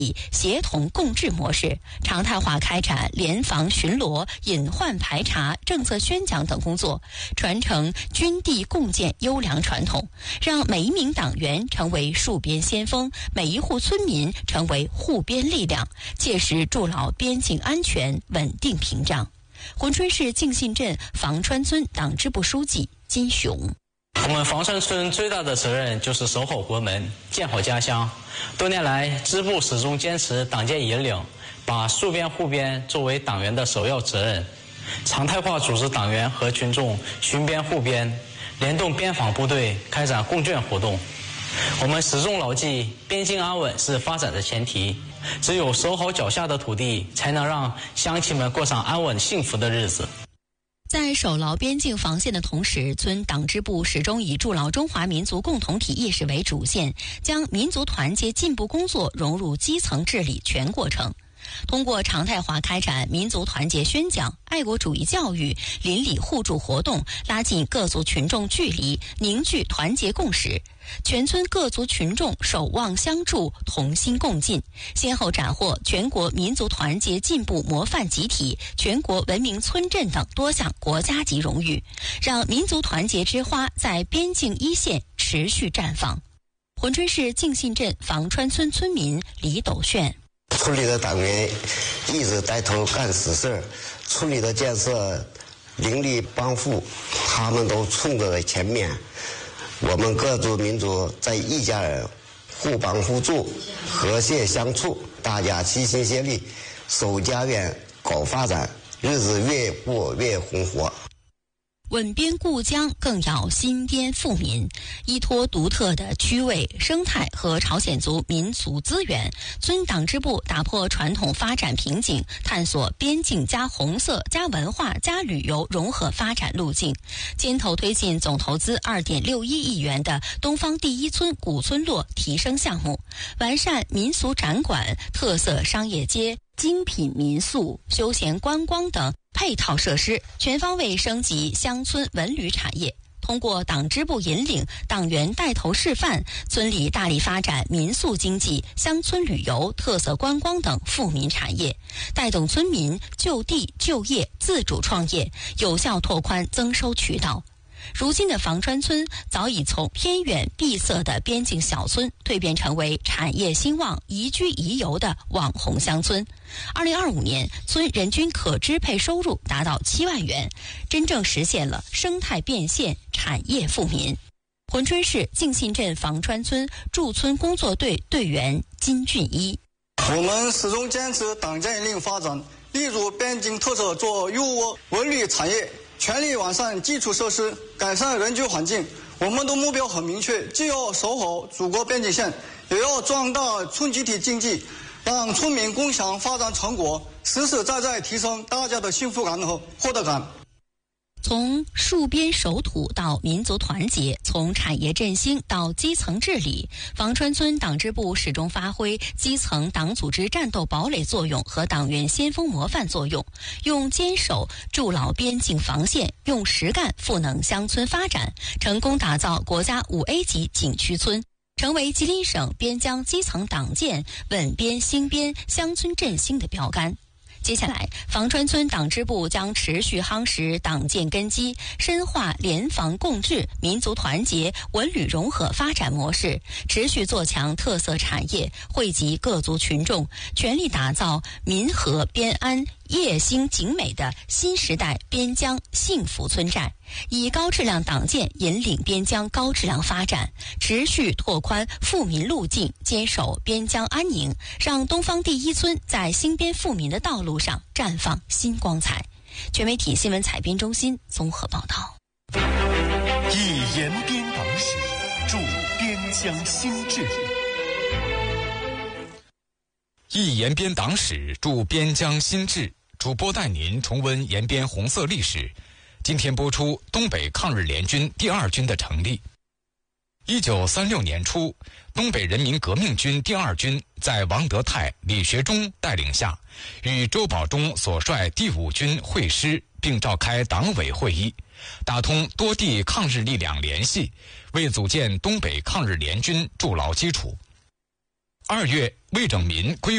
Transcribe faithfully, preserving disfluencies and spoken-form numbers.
以协同共治模式，常态化开展联防巡逻、隐患排查、政策宣讲等工作，传承军地共建优良传统，让每一名党员成为戍边先锋，每一户村民成为护边力量，切实筑牢边境安全稳定屏障。珲春市敬信镇房川村党支部书记金雄。 我们房川村最大的责任就是守好国门，建好家乡。多年来，支部始终坚持党建引领，把戍边护边作为党员的首要责任，常态化组织党员和群众巡边护边，联动边防部队开展共建活动。我们始终牢记，边境安稳是发展的前提，只有守好脚下的土地，才能让乡亲们过上安稳幸福的日子。 在守牢边境防线的同时，村党支部始终以筑牢中华民族共同体意识为主线，将民族团结进步工作融入基层治理全过程。通过常态化开展民族团结宣讲、爱国主义教育、邻里互助活动，拉近各族群众距离，凝聚团结共识。全村各族群众守望相助，同心共进，先后斩获全国民族团结进步模范集体、全国文明村镇等多项国家级荣誉，让民族团结之花在边境一线持续绽放。珲春市敬信镇房川村村民李斗炫。 村里的党员一直带头干实事，村里的建设邻里帮扶，他们都冲在前面。我们各族民族在一家人，互帮互助，和谐相处，大家齐心协力，守家园，搞发展，日子越过越红火。 稳边固疆，更要新边富民。依托独特的区位、生态和朝鲜族民族资源，村党支部打破传统发展瓶颈，探索边境加红色加文化加旅游融合发展路径，牵头推进总投资二点六一亿元的东方第一村古村落提升项目，完善民俗展馆、特色商业街、精品民宿、休闲观光等配套设施，全方位升级乡村文旅产业。通过党支部引领、党员带头示范，村里大力发展民宿经济、乡村旅游、特色观光等富民产业，带动村民就地就业、自主创业，有效拓宽增收渠道。如今的房川村早已从偏远闭塞的边境小村蜕变成为产业兴旺、宜居宜游的网红乡村。二零二五年，村人均可支配收入达到七万元，真正实现了生态变现、产业富民。珲春市敬信镇房川村驻村工作队队员金俊一： 我们始终坚持党建引领发展，立足边境特色做优渥文旅产业，全力完善基础设施，改善人居环境。我们的目标很明确，既要守好祖国边境线，也要壮大村集体经济，让村民共享发展成果，实实在在提升大家的幸福感和获得感。 从戍边守土到民族团结，从产业振兴到基层治理，房川村党支部始终发挥基层党组织战斗堡垒作用和党员先锋模范作用，用坚守筑牢边境防线，用实干赋能乡村发展，成功打造国家五 A 级景区村，成为吉林省边疆基层党建、稳边兴边、乡村振兴的标杆。接下来，房川村党支部将持续夯实党建根基，深化联防共治、民族团结、文旅融合发展模式，持续做强特色产业，惠及各族群众，全力打造民和边安、业兴景美的新时代边疆幸福村寨，以高质量党建引领边疆高质量发展，持续拓宽富民路径，坚守边疆安宁，让东方第一村在兴边富民的道路上绽放新光彩。全媒体新闻采编中心综合报道。 以延边党史助边疆兴治， 忆延边党史助边疆新治，主播带您重温延边红色历史。今天播出东北抗日联军第二军的成立。一九三六年初，东北人民革命军第二军在王德泰、李学忠带领下，与周保中所率第五军会师，并召开党委会议，打通多地抗日力量联系，为组建东北抗日联军筑牢基础。 二月，魏拯民归